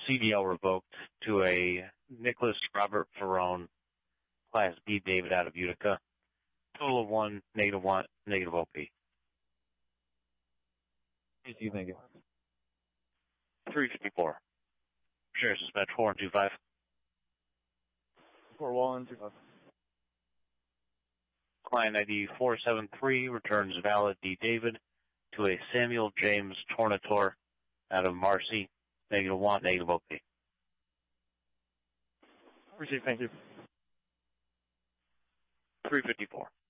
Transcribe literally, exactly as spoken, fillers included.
C D L revoked to a Nicholas Robert Ferrone, Class B David out of Utica. Total of one, negative one, negative O P. Thank you, thank you. three fifty-four. Sheriff's Dispatch four one two five. four one two five. Client I D four seven three returns valid D David to a Samuel James Tornator out of Marcy, negative one, negative O P. Appreciate it, thank you. three fifty-four.